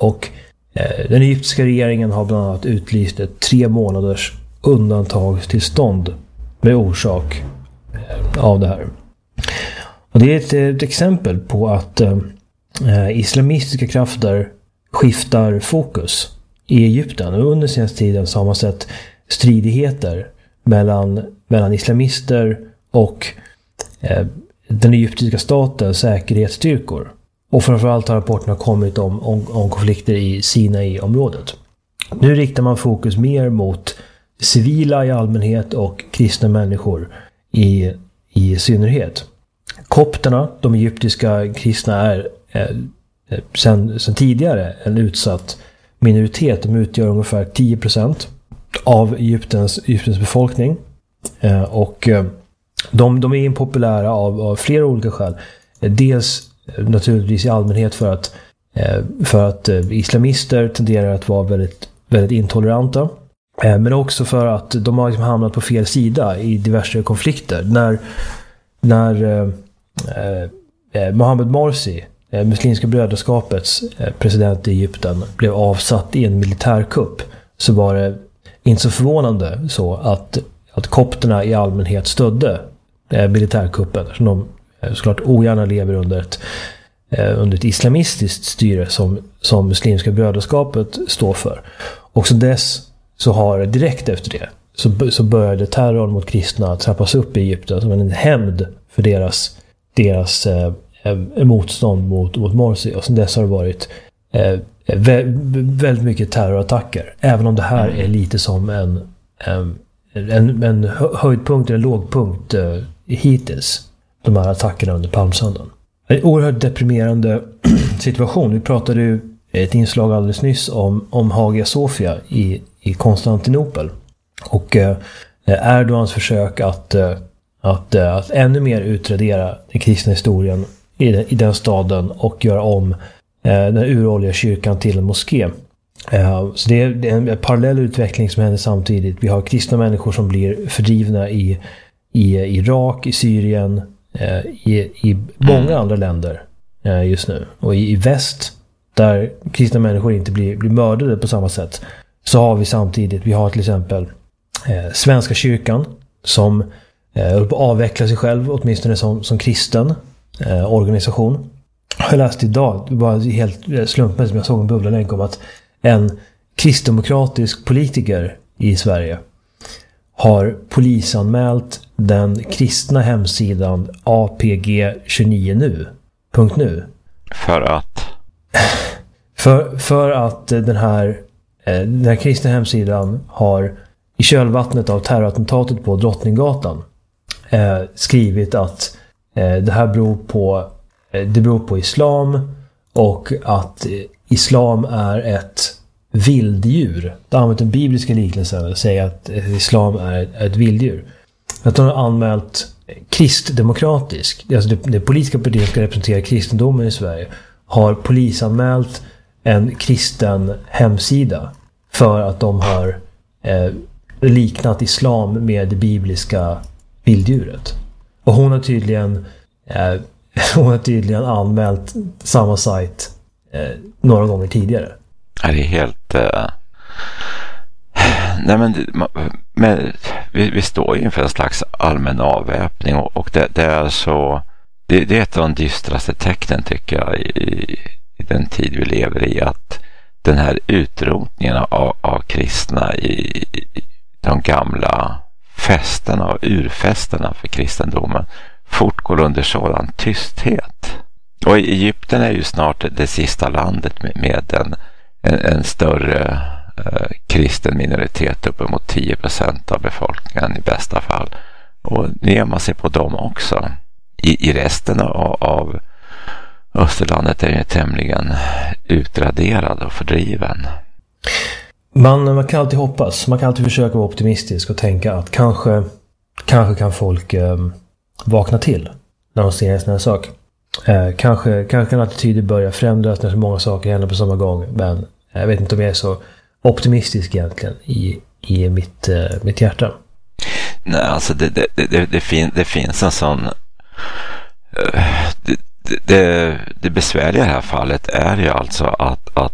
Och den egyptiska regeringen har bland annat utlyst ett 3 månaders undantagstillstånd med orsak av det här. Och det är ett exempel på att islamistiska krafter skiftar fokus i Egypten. Och under senaste tiden så har man sett stridigheter mellan islamister och den egyptiska statens säkerhetsstyrkor. Och framförallt har rapporterna kommit om konflikter i Sinai-området. Nu riktar man fokus mer mot civila i allmänhet och kristna människor i synnerhet. Kopterna, de egyptiska kristna, är sen tidigare en utsatt minoritet. De utgör ungefär 10% av Egyptens befolkning. Och de är impopulära av flera olika skäl. Dels naturligtvis i allmänhet för att islamister tenderar att vara väldigt, väldigt intoleranta. Men också för att de har hamnat på fel sida i diverse konflikter. När Mohammed Morsi, Muslimska brödraskapets president i Egypten, blev avsatt i en militärkupp, så var det inte så förvånande så att kopterna i allmänhet stödde militärkuppen. Så de såklart ogärna lever under ett islamistiskt styre som Muslimska brödraskapet står för. Och så dess så har direkt efter det så började terrorn mot kristna trappas upp i Egypten som en hämnd för deras motstånd mot Morsi. Och sen dess har det varit väldigt mycket terrorattacker. Även om det här är lite som en höjdpunkt eller lågpunkt hittills. De här attackerna under palmsöndagen. En oerhört deprimerande situation. Vi pratade ju ett inslag alldeles nyss om Hagia Sophia i Konstantinopel. Och Erdogans försök att ännu mer utradera den kristna historien i den staden och göra om den uråldriga kyrkan till en moské. Så det är en parallell utveckling som händer samtidigt. Vi har kristna människor som blir fördrivna i Irak, i Syrien, i många andra länder just nu. Och i väst, där kristna människor inte blir mördade på samma sätt, så har vi samtidigt, vi har till exempel Svenska kyrkan som håller på att avveckla sig själv, åtminstone som kristen organisation. Jag läste idag, det var helt slumpmässigt, som jag såg en bubblalänk om att en kristdemokratisk politiker i Sverige har polisanmält den kristna hemsidan APG29nu.nu. För att? För att den här kristna hemsidan har i kölvattnet av terrorattentatet på Drottninggatan skrivit att det här beror på islam och att islam är ett vilddjur. De har använt den bibliska liknelsen och säger att islam är ett vilddjur. Att de har anmält kristdemokratisk, alltså det politiska partiet som ska representera kristendomen i Sverige, har polisanmält en kristen hemsida för att de har liknat islam med det bibliska vilddjuret. Och hon har tydligen anmält samma sajt några gånger tidigare. Det är helt... Nej, men vi står inför en slags allmän avväpning och det är så... Det är ett av de dystraste tecknen, tycker jag, i den tid vi lever i, att den här utrotningen av kristna i de gamla festerna och urfesterna för kristendomen fortgår under sådan tysthet. Och Egypten är ju snart det sista landet med en större kristen minoritet, uppemot 10% av befolkningen i bästa fall. Och nu ger man sig på dem också. I resten av Österlandet är ju tämligen utraderad och fördriven. Man kan alltid hoppas. Man kan alltid försöka vara optimistisk och tänka att kanske kan folk vakna till när de ser en sån här sak. Kanske kan attityder börja förändras när så många saker händer på samma gång. Men jag vet inte om jag är så optimistisk egentligen i mitt hjärta. Nej, alltså det finns en sån... Det besvärliga i det här fallet är ju alltså att